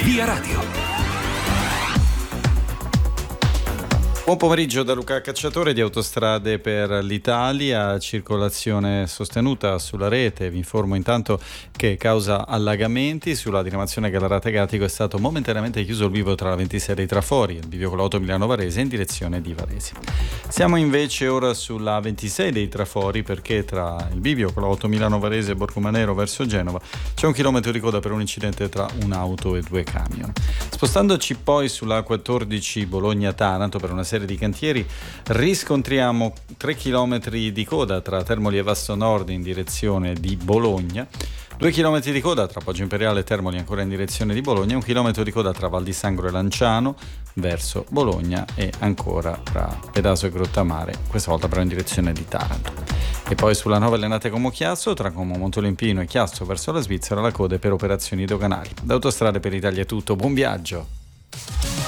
Via Radio. Buon pomeriggio da Luca Cacciatore di Autostrade per l'Italia, circolazione sostenuta sulla rete. Vi informo intanto che causa allagamenti sulla diramazione Gallarate-Gatico è stato momentaneamente chiuso il bivio tra la 26 dei Trafori e il bivio con l'auto Milano-Varese in direzione di Varese. Siamo invece ora sulla 26 dei Trafori perché tra il bivio con l'auto Milano-Varese e Borgomanero verso Genova c'è 1 chilometro di coda per un incidente tra un'auto e 2 camion. Spostandoci poi sulla 14 Bologna-Taranto per una serie di cantieri riscontriamo 3 km di coda tra Termoli e Vasto Nord in direzione di Bologna, 2 km di coda tra Poggio Imperiale e Termoli ancora in direzione di Bologna, 1 chilometro di coda tra Val di Sangro e Lanciano verso Bologna e ancora tra Pedaso e Grottamare, questa volta però in direzione di Taranto. E poi sulla 9 Lenate Como Chiasso, tra Como Montolimpino e Chiasso verso la Svizzera, la coda è per operazioni doganali. Da Autostrade per l'Italia è tutto, buon viaggio!